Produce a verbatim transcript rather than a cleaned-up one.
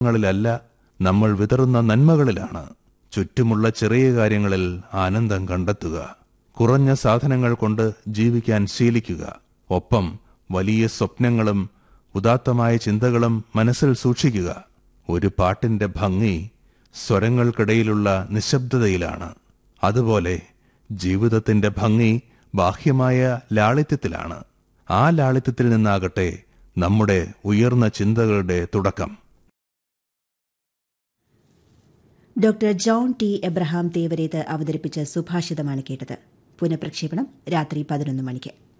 ങ്ങളിലല്ല, നമ്മൾ വിതറുന്ന നന്മകളിലാണ്. ചുറ്റുമുള്ള ചെറിയ കാര്യങ്ങളിൽ ആനന്ദം കണ്ടെത്തുക. കുറഞ്ഞ സാധനങ്ങൾ കൊണ്ട് ജീവിക്കാൻ ശീലിക്കുക. ഒപ്പം വലിയ സ്വപ്നങ്ങളും ഉദാത്തമായ ചിന്തകളും മനസ്സിൽ സൂക്ഷിക്കുക. ഒരു പാട്ടിന്റെ ഭംഗി സ്വരങ്ങൾക്കിടയിലുള്ള നിശബ്ദതയിലാണ്. അതുപോലെ ജീവിതത്തിന്റെ ഭംഗി ബാഹ്യമായ ലാളിത്യത്തിലാണ്. ആ ലാളിത്യത്തിൽ നിന്നാകട്ടെ നമ്മുടെ ഉയർന്ന ചിന്തകളുടെ തുടക്കം. ഡോക്ടർ ജോൺ ടി എബ്രഹാം തേവരേത് അവതരിപ്പിച്ച സുഭാഷിതമാണ് കേട്ടത്. പുനഃപ്രക്ഷേപണം രാത്രി പതിനൊന്ന് മണിക്ക്.